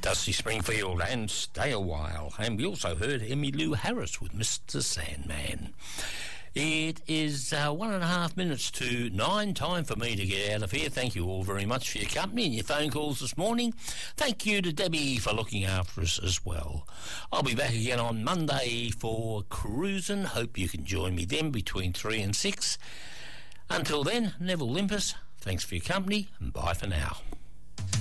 Dusty Springfield and Stay a While. And we also heard Emmylou Harris with Mr. Sandman. It is 1.5 minutes to 9. Time for me to get out of here. Thank you all very much for your company and your phone calls this morning. Thank you to Debbie for looking after us as well. I'll be back again on Monday for Cruisin'. Hope you can join me then between 3 and 6. Until then, Neville Limpus, thanks for your company and bye for now.